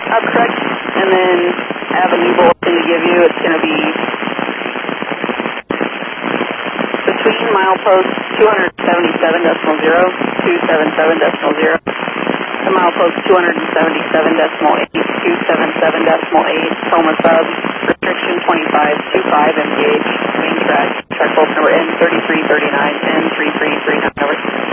correct. And then Avenue bulletin to give you, it's going to be between milepost 277.0, 277.0, to milepost 277.8, 277.8, Toma sub, restriction 2525 MPH, main track, track bulletin number N3339, N3339, over.